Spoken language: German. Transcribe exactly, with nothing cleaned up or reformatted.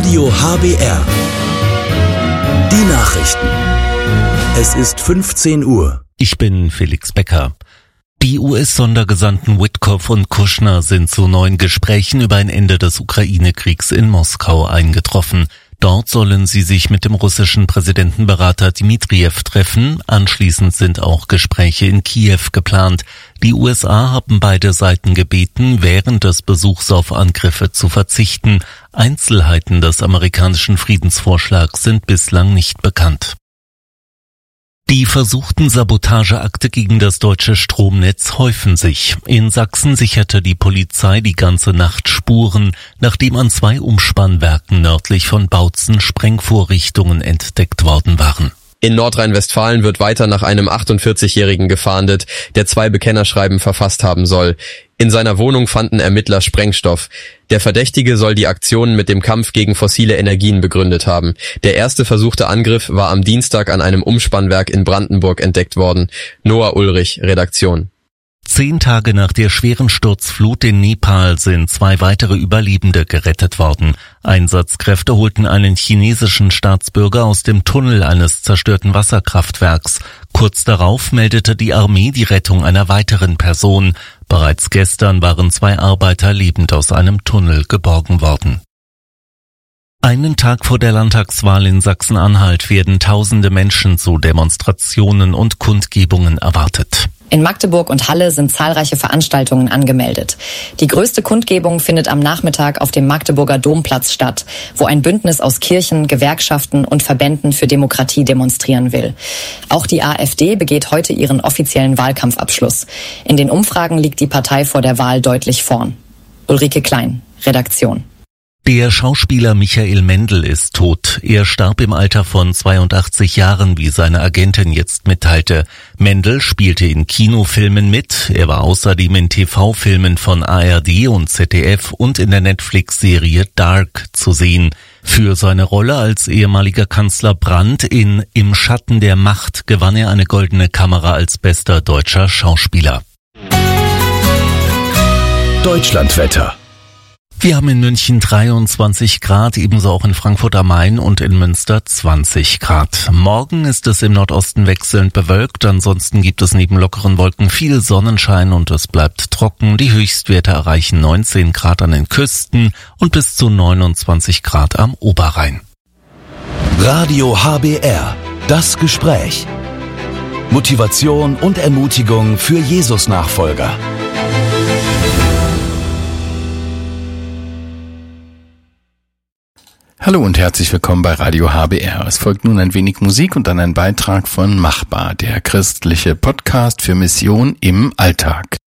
Radio H B R. Die Nachrichten. Es ist fünfzehn Uhr. Ich bin Felix Becker. Die U S-Sondergesandten Witkoff und Kushner sind zu neuen Gesprächen über ein Ende des Ukraine-Kriegs in Moskau eingetroffen. Dort sollen sie sich mit dem russischen Präsidentenberater Dmitriev treffen. Anschließend sind auch Gespräche in Kiew geplant. Die U S A haben beide Seiten gebeten, während des Besuchs auf Angriffe zu verzichten. Einzelheiten des amerikanischen Friedensvorschlags sind bislang nicht bekannt. Die versuchten Sabotageakte gegen das deutsche Stromnetz häufen sich. In Sachsen sicherte die Polizei die ganze Nacht Spuren, nachdem an zwei Umspannwerken nördlich von Bautzen Sprengvorrichtungen entdeckt worden waren. In Nordrhein-Westfalen wird weiter nach einem achtundvierzigjährigen gefahndet, der zwei Bekennerschreiben verfasst haben soll. In seiner Wohnung fanden Ermittler Sprengstoff. Der Verdächtige soll die Aktionen mit dem Kampf gegen fossile Energien begründet haben. Der erste versuchte Angriff war am Dienstag an einem Umspannwerk in Brandenburg entdeckt worden. Noah Ulrich, Redaktion. Zehn Tage nach der schweren Sturzflut in Nepal sind zwei weitere Überlebende gerettet worden. Einsatzkräfte holten einen chinesischen Staatsbürger aus dem Tunnel eines zerstörten Wasserkraftwerks. Kurz darauf meldete die Armee die Rettung einer weiteren Person. Bereits gestern waren zwei Arbeiter lebend aus einem Tunnel geborgen worden. Einen Tag vor der Landtagswahl in Sachsen-Anhalt werden tausende Menschen zu Demonstrationen und Kundgebungen erwartet. In Magdeburg und Halle sind zahlreiche Veranstaltungen angemeldet. Die größte Kundgebung findet am Nachmittag auf dem Magdeburger Domplatz statt, wo ein Bündnis aus Kirchen, Gewerkschaften und Verbänden für Demokratie demonstrieren will. Auch die AfD begeht heute ihren offiziellen Wahlkampfabschluss. In den Umfragen liegt die Partei vor der Wahl deutlich vorn. Ulrike Klein, Redaktion. Der Schauspieler Michael Mendl ist tot. Er starb im Alter von zweiundachtzig Jahren, wie seine Agentin jetzt mitteilte. Mendl spielte in Kinofilmen mit. Er war außerdem in T V-Filmen von A R D und Z D F und in der Netflix-Serie Dark zu sehen. Für seine Rolle als ehemaliger Kanzler Brandt in Im Schatten der Macht gewann er eine goldene Kamera als bester deutscher Schauspieler. Deutschlandwetter. Wir haben in München dreiundzwanzig Grad, ebenso auch in Frankfurt am Main und in Münster zwanzig Grad. Morgen ist es im Nordosten wechselnd bewölkt, ansonsten gibt es neben lockeren Wolken viel Sonnenschein und es bleibt trocken. Die Höchstwerte erreichen neunzehn Grad an den Küsten und bis zu neunundzwanzig Grad am Oberrhein. Radio H B R, das Gespräch. Motivation und Ermutigung für Jesus-Nachfolger. Hallo und herzlich willkommen bei Radio H B R. Es folgt nun ein wenig Musik und dann ein Beitrag von Machbar, der christliche Podcast für Mission im Alltag.